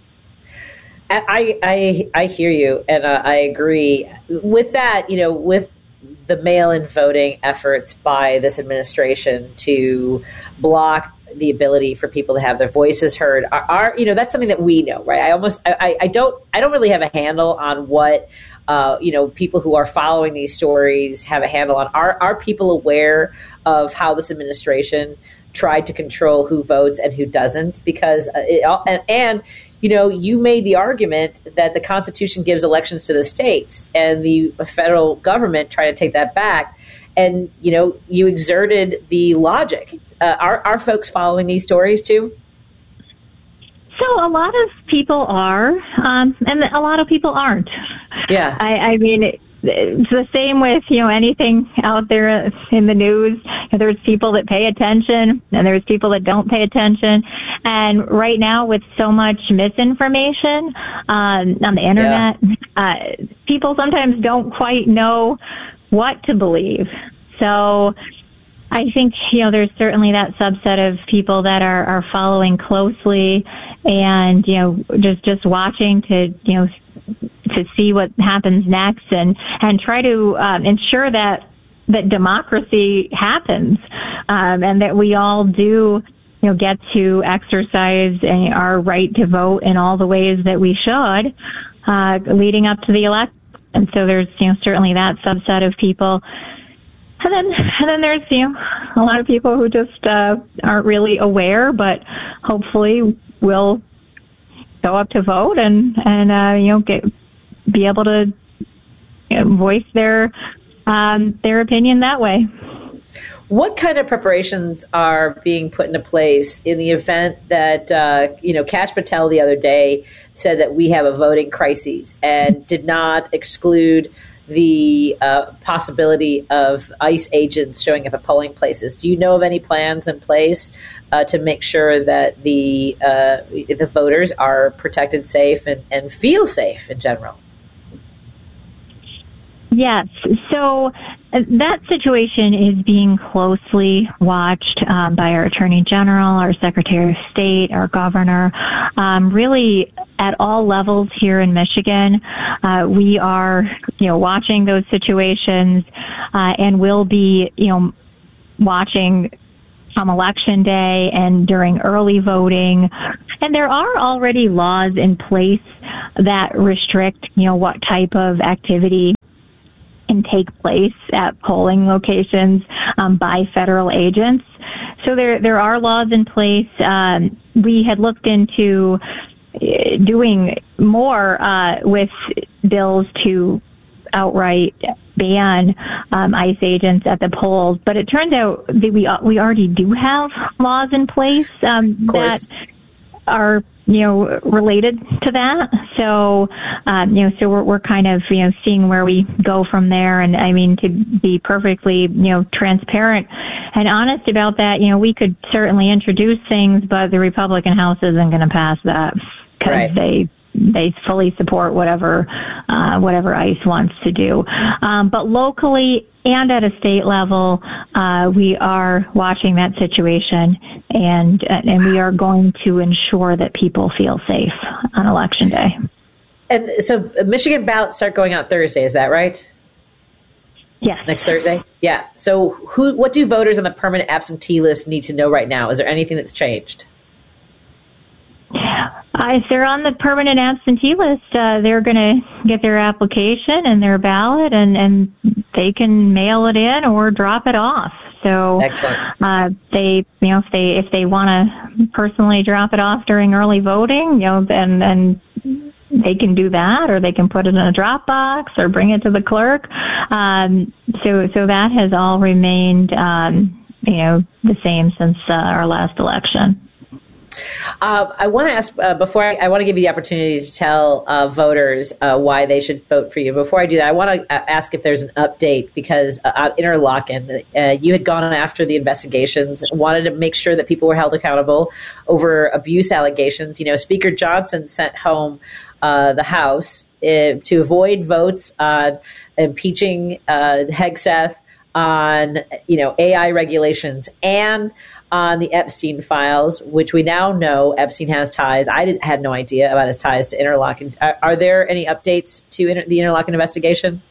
I, I I hear you, and uh, I agree with that. You know, with the mail-in voting efforts by this administration to block the ability for people to have their voices heard, are, are you know, that's something that we know, right? I almost I, I don't I don't really have a handle on what uh, you know, people who are following these stories have a handle on. Are are people aware of how this administration tried to control who votes and who doesn't? Because it and, and you know, you made the argument that the Constitution gives elections to the states, and the federal government tried to take that back. And, you know, you exerted the logic. Uh, are, are folks following these stories too? So a lot of people are, um, and a lot of people aren't. Yeah. I, I mean, it, it's the same with, you know, anything out there in the news. There's people that pay attention and there's people that don't pay attention. And right now, with so much misinformation um, on the internet, yeah. uh, people sometimes don't quite know what to believe. So I think, you know, there's certainly that subset of people that are, are following closely and, you know, just, just watching to, you know, to see what happens next, and, and try to um, ensure that that democracy happens, um, and that we all do, you know, get to exercise our right to vote in all the ways that we should, uh, leading up to the election. And so there's, you know, certainly that subset of people. And then, and then there's, you know, a lot of people who just uh, aren't really aware, but hopefully will go up to vote and, and uh, you know, get be able to, you know, voice their um, their opinion that way. What kind of preparations are being put into place in the event that, uh, you know, Kash Patel the other day said that we have a voting crisis and did not exclude the uh, possibility of ICE agents showing up at polling places? Do you know of any plans in place uh, to make sure that the uh, the voters are protected, safe, and, and feel safe in general? Yes. So uh, that situation is being closely watched um, by our Attorney General, our Secretary of State, our Governor, um, really at all levels here in Michigan. Uh, we are, you know, watching those situations uh, and will be, you know, watching on election day and during early voting. And there are already laws in place that restrict, you know, what type of activity can take place at polling locations um, by federal agents. So there there are laws in place. Um, we had looked into doing more uh, with bills to outright ban um, ICE agents at the polls, but it turns out that we we already do have laws in place um, that are, you know, related to that. So, um, you know, so we're we're kind of, you know, seeing where we go from there. And I mean, to be perfectly, you know, transparent and honest about that, you know, we could certainly introduce things, but the Republican House isn't going to pass that because right. they. They fully support whatever uh, whatever ICE wants to do. Um, but locally and at a state level, uh, we are watching that situation, and and we are going to ensure that people feel safe on Election Day. And so Michigan ballots start going out Thursday, is that right? Yes. Next Thursday? Yeah. So who? What do voters on the permanent absentee list need to know right now? Is there anything that's changed? Uh, if they're on the permanent absentee list, uh, they're going to get their application and their ballot, and, and they can mail it in or drop it off. So, excellent. Uh, they, you know, if they if they want to personally drop it off during early voting, you know, then then they can do that, or they can put it in a drop box or bring it to the clerk. Um, so so that has all remained, um, you know, the same since uh, our last election. Uh, I want to ask, uh, before I, I want to give you the opportunity to tell uh, voters uh, why they should vote for you. Before I do that, I want to ask if there's an update, because uh, at Interlochen, uh, you had gone after the investigations, wanted to make sure that people were held accountable over abuse allegations. You know, Speaker Johnson sent home uh, the House uh, to avoid votes on impeaching uh, Hegseth, on, you know, A I regulations, and on the Epstein files, which we now know Epstein has ties. I didn't, had no idea about his ties to Interlochen. Are, are there any updates to inter, the Interlochen investigation?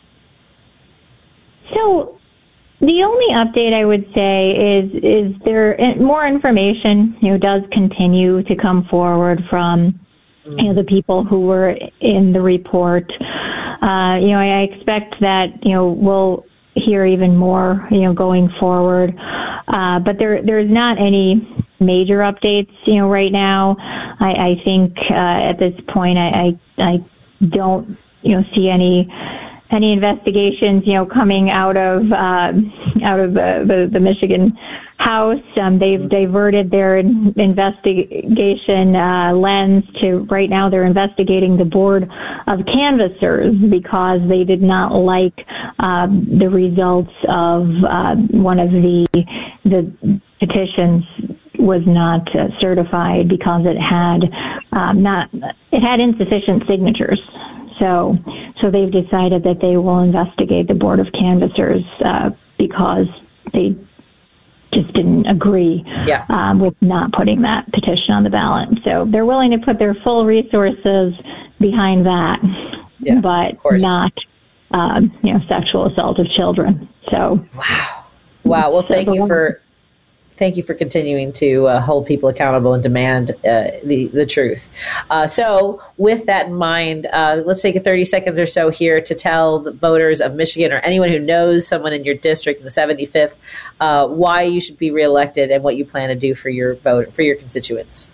So the only update I would say is is there more information, you know, does continue to come forward from, you know, the people who were in the report. Uh, you know, I, I expect that, you know, we'll hear even more, you know, going forward. Uh, but there, there's not any major updates, you know, right now. I, I think uh, at this point, I, I, I don't, you know, see any any investigations, you know, coming out of uh, out of the, the, the Michigan House. Um, they've diverted their investigation uh, lens to, right now they're investigating the board of canvassers because they did not like uh, the results of uh, one of the the petitions was not uh, certified because it had um, not it had insufficient signatures. So, so they've decided that they will investigate the board of canvassers uh, because they just didn't agree yeah. um, with not putting that petition on the ballot. So they're willing to put their full resources behind that, yeah, but not, um, you know, sexual assault of children. So, wow, wow. Well, thank you for. Thank you for continuing to uh, hold people accountable and demand uh, the, the truth. Uh, so with that in mind, uh, let's take a thirty seconds or so here to tell the voters of Michigan or anyone who knows someone in your district in the seventy-fifth uh, why you should be reelected and what you plan to do for your vote, for your constituents.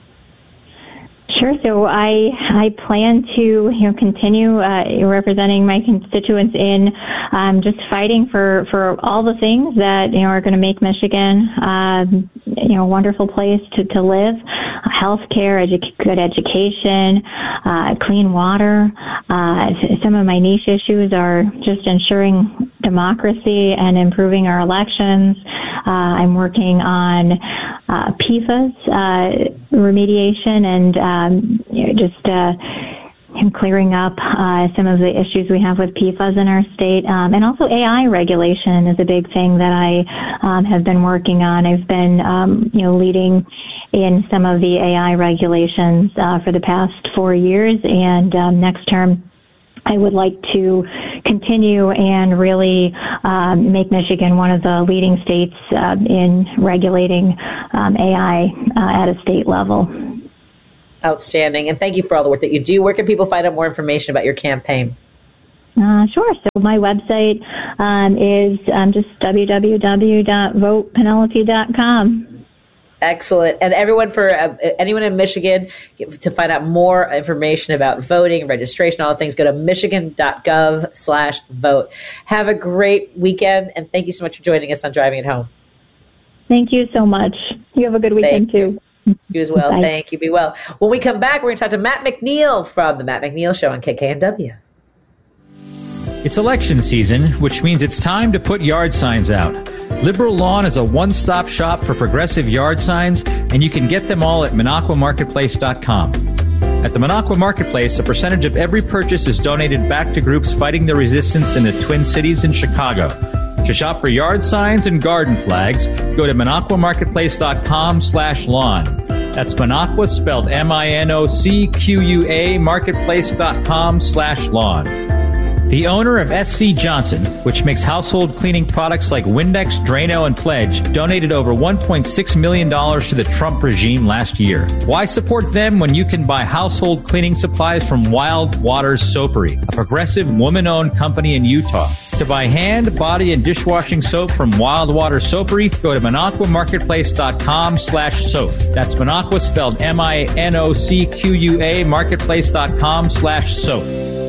Sure. So I I plan to you know continue uh, representing my constituents in um, just fighting for, for all the things that you know are going to make Michigan um, you know a wonderful place to, to live, health care, edu- good education, uh, clean water. Uh, some of my niche issues are just ensuring democracy and improving our elections. Uh, I'm working on uh, P FAS uh, remediation and um, you know, just uh, clearing up uh, some of the issues we have with P FAS in our state. Um, and also A I regulation is a big thing that I um, have been working on. I've been um, you know leading in some of the A I regulations uh, for the past four years, and um, next term I would like to continue and really um, make Michigan one of the leading states uh, in regulating um, A I uh, at a state level. Outstanding. And thank you for all the work that you do. Where can people find out more information about your campaign? Uh, sure. So my website um, is um, just w w w dot vote penelope dot com. Excellent. And everyone, for uh, anyone in Michigan, to find out more information about voting, registration, all the things, go to michigan.gov slash vote. Have a great weekend, and thank you so much for joining us on Driving It Home. Thank you so much. You have a good weekend, too. You as well. Bye. Thank you. Be well. When we come back, we're going to talk to Matt McNeil from The Matt McNeil Show on K K N W. It's election season, which means it's time to put yard signs out. Liberal Lawn is a one-stop shop for progressive yard signs, and you can get them all at minocqua marketplace dot com. At the Minocqua Marketplace, a percentage of every purchase is donated back to groups fighting the resistance in the Twin Cities and Chicago. To shop for yard signs and garden flags, go to minocqua marketplace dot com slash lawn. That's Minocqua, spelled M I N O C Q U A, marketplace.com slash lawn. The owner of S C Johnson, which makes household cleaning products like Windex, Drano, and Pledge, donated over one point six million dollars to the Trump regime last year. Why support them when you can buy household cleaning supplies from Wild Waters Soapery, a progressive woman-owned company in Utah? To buy hand, body, and dishwashing soap from Wild Waters Soapery, go to minocqua marketplace dot com slash soap. That's Minocqua, spelled M I N O C Q U A, marketplace.com slash soap.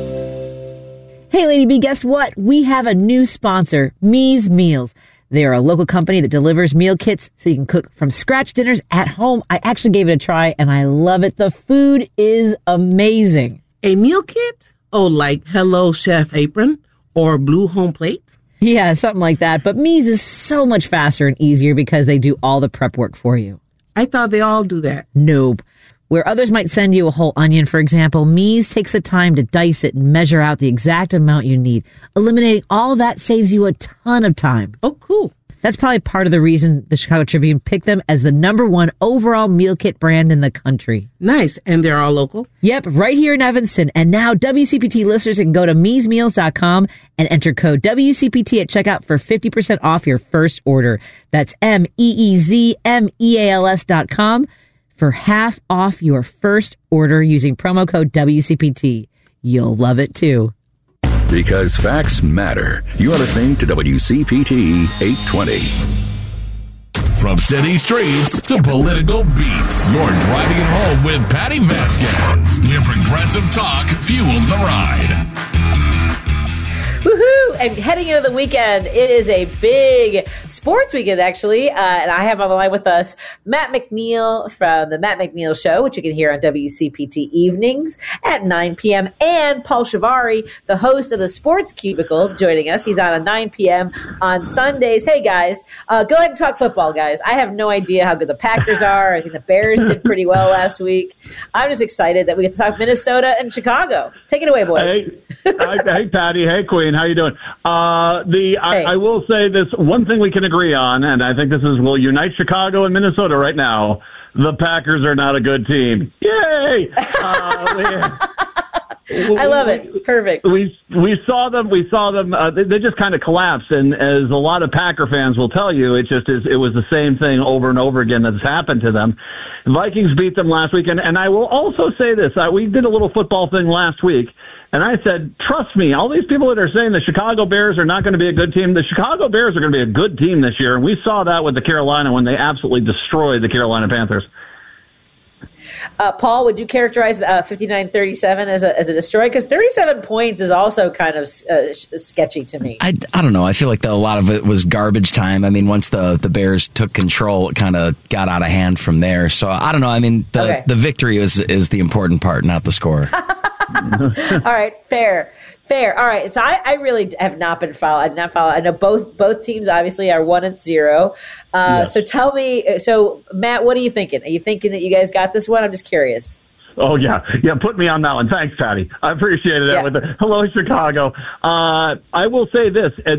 Hey, Lady B, guess what? We have a new sponsor, Me's Meals. They're a local company that delivers meal kits so you can cook from scratch dinners at home. I actually gave it a try, and I love it. The food is amazing. A meal kit? Oh, like Hello Chef Apron or Blue Home Plate? Yeah, something like that. But Me's is so much faster and easier because they do all the prep work for you. I thought they all do that. Nope. Where others might send you a whole onion, for example, Me's takes the time to dice it and measure out the exact amount you need. Eliminating all that saves you a ton of time. Oh, cool. That's probably part of the reason the Chicago Tribune picked them as the number one overall meal kit brand in the country. Nice. And they're all local? Yep, right here in Evanston. And now W C P T listeners can go to mees meals dot com and enter code W C P T at checkout for fifty percent off your first order. That's M E E Z M E A L S dot com. For half off your first order using promo code W C P T. You'll love it too. Because facts matter. You're listening to W C P T eight twenty. From city streets to political beats, you're driving it home with Patty Vasquez. Where progressive talk fuels the ride. Woohoo! And heading into the weekend, it is a big sports weekend, actually. Uh, and I have on the line with us Matt McNeil from The Matt McNeil Show, which you can hear on W C P T evenings at nine p.m. And Paul Shivari, the host of the Sports Cubicle, joining us. He's on at nine p.m. on Sundays. Hey, guys, uh, go ahead and talk football, guys. I have no idea how good the Packers are. I think the Bears did pretty well last week. I'm just excited that we get to talk Minnesota and Chicago. Take it away, boys. Hey, hi, hey Patty. Hey, Queen. How you doing? Uh, the I, I will say this one thing we can agree on, and I think this is will unite Chicago and Minnesota right now. The Packers are not a good team. Yay! Uh, I love it. Perfect. We we saw them. We saw them. Uh, they, they just kind of collapsed, and as a lot of Packer fans will tell you, it just is. It was the same thing over and over again that's happened to them. The Vikings beat them last week, and, and I will also say this: uh, we did a little football thing last week, and I said, trust me, all these people that are saying the Chicago Bears are not going to be a good team, the Chicago Bears are going to be a good team this year, and we saw that with the Carolina when they absolutely destroyed the Carolina Panthers. Uh, Paul, would you characterize uh, fifty-nine thirty-seven as a as a destroy? Because thirty-seven points is also kind of uh, sketchy to me. I, I don't know. I feel like the, a lot of it was garbage time. I mean, once the, the Bears took control, it kind of got out of hand from there. So I don't know. I mean, the okay. the victory is is the important part, not the score. All right, fair. Fair. All right. So I, I really have not been followed. I've not followed. I know both both teams obviously are one and zero. Uh, yes. So tell me. So Matt, what are you thinking? Are you thinking that you guys got this one? I'm just curious. Oh yeah, yeah. Put me on that one. Thanks, Patty. I appreciated it. Yeah. With the hello, Chicago. Uh, I will say this: it's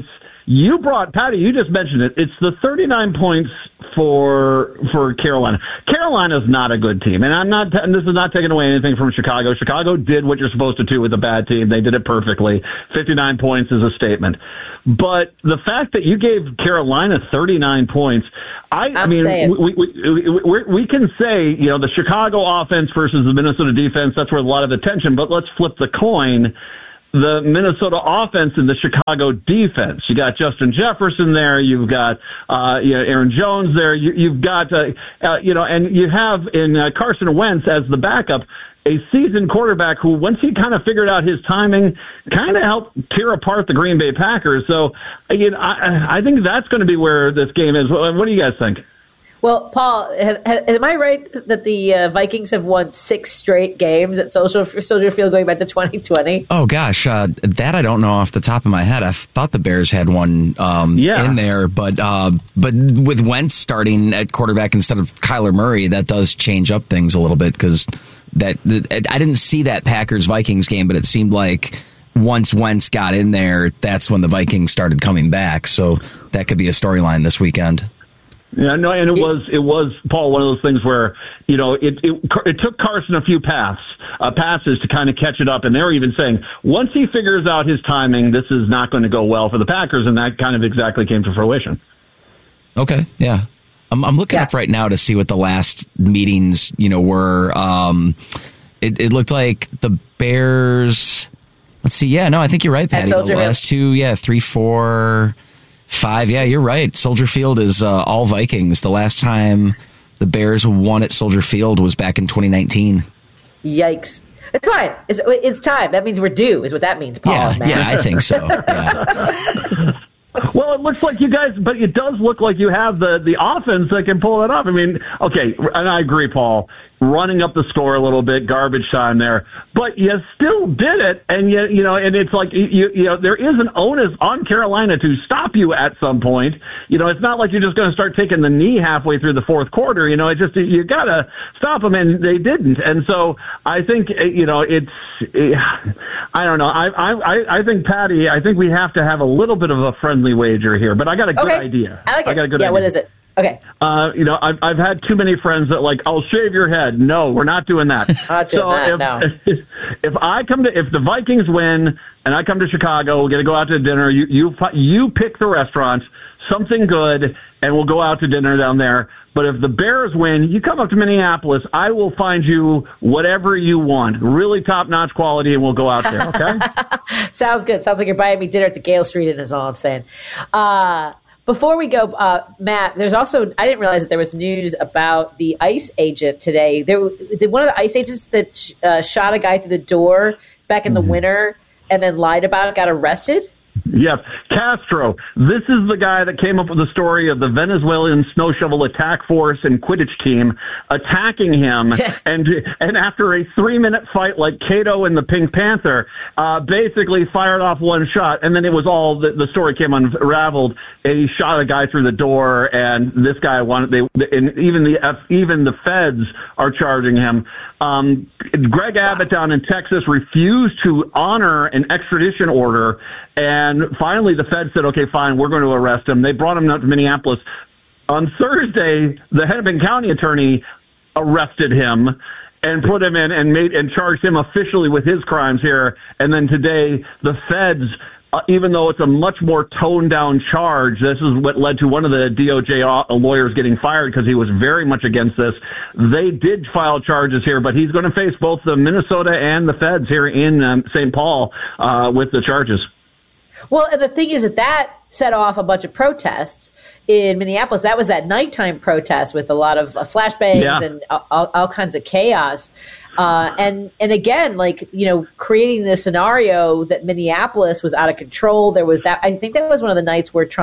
You brought, Patty, you just mentioned it. It's the thirty-nine points for for Carolina. Carolina's not a good team, and I'm not. And this is not taking away anything from Chicago. Chicago did what you're supposed to do with a bad team. They did it perfectly. fifty-nine points is a statement. But the fact that you gave Carolina thirty-nine points, I, I mean, we, we, we, we, we can say, you know, the Chicago offense versus the Minnesota defense, that's where a lot of attention, but let's flip the coin. The Minnesota offense and the Chicago defense. You got Justin Jefferson there. You've got uh, you know, Aaron Jones there. You, you've got uh, uh, you know, and you have in uh, Carson Wentz as the backup, a seasoned quarterback who, once he kind of figured out his timing, kind of helped tear apart the Green Bay Packers. So, you know, I, I think that's going to be where this game is. What, what do you guys think? Well, Paul, have, have, am I right that the uh, Vikings have won six straight games at Soldier, Soldier Field going back to twenty twenty? Oh, gosh. Uh, that I don't know off the top of my head. I thought the Bears had one um, yeah. in there, but uh, but with Wentz starting at quarterback instead of Kyler Murray, that does change up things a little bit because that, that I didn't see that Packers-Vikings game, but it seemed like once Wentz got in there, that's when the Vikings started coming back. So that could be a storyline this weekend. Yeah, no, and it was it was Paul one of those things where you know it it, it took Carson a few pass uh, passes to kind of catch it up, and they're even saying once he figures out his timing, this is not going to go well for the Packers, and that kind of exactly came to fruition. Okay, yeah, I'm I'm looking yeah. up right now to see what the last meetings you know were. Um, it it looked like the Bears. Let's see, yeah, no, I think you're right, Patty. The last two, yeah, three, four. Five, yeah, you're right. Soldier Field is uh, all Vikings. The last time the Bears won at Soldier Field was back in twenty nineteen. Yikes. It's fine. It's, it's time. That means we're due, is what that means, Paul. Yeah, man. yeah, I think so. Yeah. Well, it looks like you guys, but it does look like you have the, the offense that can pull it off. I mean, okay, and I agree, Paul, running up the score a little bit, garbage time there, but you still did it, and you, you know, and it's like, you, you know, there is an onus on Carolina to stop you at some point. You know, it's not like you're just going to start taking the knee halfway through the fourth quarter. You know, it just, you got to stop them, and they didn't. And so I think, you know, it's, I don't know. I, I, I think, Patty, I think we have to have a little bit of a friendly wager here, but I got a good okay. idea. I like it. I got a good yeah, idea. What is it? Okay. Uh, you know, I've I've had too many friends that like, I'll shave your head. No, we're not doing that. not doing so that, if, no. if if I come to if the Vikings win and I come to Chicago, we're gonna go out to dinner. You you you pick the restaurant, something good, and we'll go out to dinner down there. But if the Bears win, you come up to Minneapolis, I will find you whatever you want, really top notch quality, and we'll go out there. Okay. Sounds good. Sounds like you're buying me dinner at the Gale Street Inn, is all I'm saying. Uh, Before we go, uh, Matt, there's also, I didn't realize that there was news about the ICE agent today. There, did one of the ICE agents that uh, shot a guy through the door back in the mm-hmm. winter and then lied about it got arrested? Yes, Castro. This is the guy that came up with the story of the Venezuelan snow shovel attack force and Quidditch team attacking him, and and after a three-minute fight like Kato and the Pink Panther, uh, basically fired off one shot, and then it was all, the, the story came unraveled, and he shot a guy through the door, and this guy wanted, they, and even the even the feds are charging him. Um, Greg Abbott down in Texas refused to honor an extradition order, and finally the Fed said, okay, fine, we're going to arrest him. They brought him up to Minneapolis. On Thursday, the Hennepin County attorney arrested him and put him in and made and charged him officially with his crimes here. And then today, the feds, uh, even though it's a much more toned-down charge, this is what led to one of the D O J lawyers getting fired because he was very much against this. They did file charges here, but he's going to face both the Minnesota and the feds here in um, Saint Paul uh, with the charges. Well, and the thing is that that set off a bunch of protests in Minneapolis. That was that nighttime protest with a lot of uh, flashbangs yeah. and all, all kinds of chaos. Uh, and and again, like, you know, creating this scenario that Minneapolis was out of control. There was that. I think that was one of the nights where Trump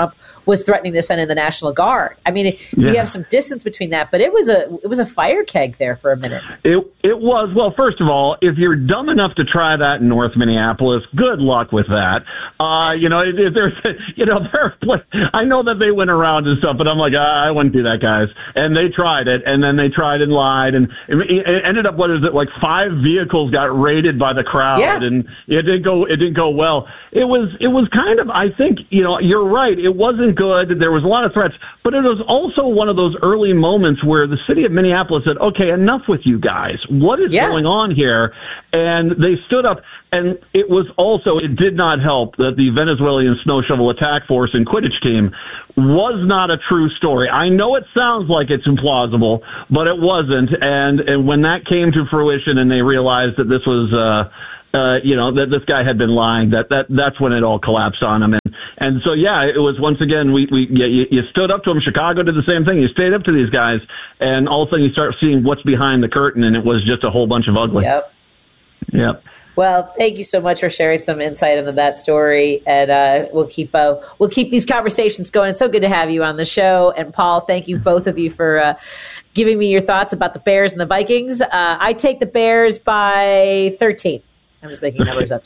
was threatening to send in the National Guard. I mean, Yeah. we have some distance between that, but it was a it was a fire keg there for a minute. It it was. Well, first of all, if you're dumb enough to try that in North Minneapolis, good luck with that. Uh, you know, it, it, there's, you know, there. I know that they went around and stuff, but I'm like, ah, I wouldn't do that, guys. And they tried it, and then they tried and lied, and it, it ended up. What is it? Like five vehicles got raided by the crowd, Yeah. and it didn't go. It didn't go well. It was. It was kind of. I think you know. You're right. It wasn't good. There was a lot of threats, but it was also one of those early moments where the city of Minneapolis said, "Okay, enough with you guys. What is Yeah. going on here?" And they stood up. And it was also, it did not help that the Venezuelan snow shovel attack force and Quidditch team was not a true story. I know it sounds like it's implausible, but it wasn't. And and when that came to fruition and they realized that this was, uh, uh, you know, that this guy had been lying, that, that that's when it all collapsed on him. And and so, yeah, it was once again, we, we you, you stood up to him. Chicago did the same thing. You stayed up to these guys, and all of a sudden you start seeing what's behind the curtain, and it was just a whole bunch of ugly. Yep. Yep. Well, thank you so much for sharing some insight into that story, and uh, we'll keep uh, we'll keep these conversations going. It's so good to have you on the show, and Paul, thank you both of you for uh, giving me your thoughts about the Bears and the Vikings. Uh, I take the Bears by thirteen. I'm just making numbers up.